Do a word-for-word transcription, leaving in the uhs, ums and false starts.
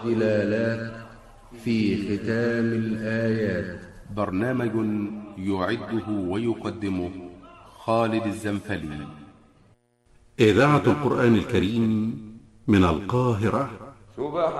دلالات في ختام الآيات. برنامج يعده ويقدمه خالد الزنفلي. إذاعة القرآن الكريم من القاهرة. سبحان